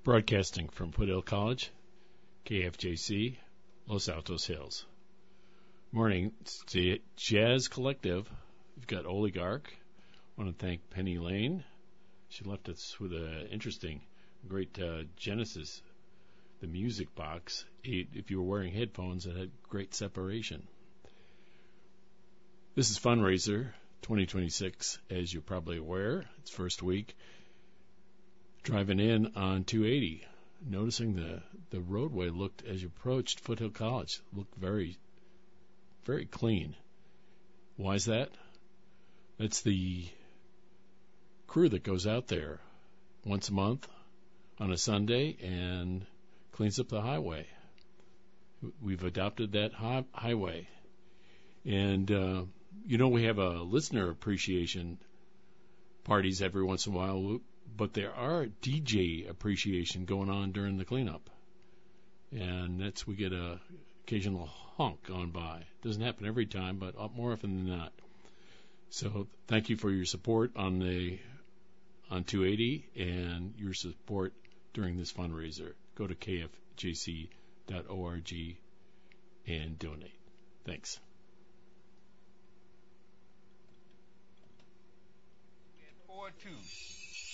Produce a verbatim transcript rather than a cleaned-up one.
Broadcasting from Foothill College, K F J C, Los Altos Hills. Morning, it's the Jazz Collective. We've got Oligarch. I want to thank Penny Lane. She left us with an interesting, great uh, Genesis, the music box. It, if you were wearing headphones, it had great separation. This is Fundraiser twenty twenty-six, as you're probably aware. It's first week. Driving in on two eighty, noticing the, the roadway looked, as you approached Foothill College, looked very, very clean. Why is that? That's the crew that goes out there once a month on a Sunday and cleans up the highway. We've adopted that hi- highway. And, uh, you know, we have a listener appreciation parties every once in a while, but there are D J appreciation going on during the cleanup. And that's, we get a occasional honk on by. Doesn't happen every time, but more often than not. So thank you for your support on the on two eighty and your support during this fundraiser. Go to K F J C dot org and donate. Thanks. four two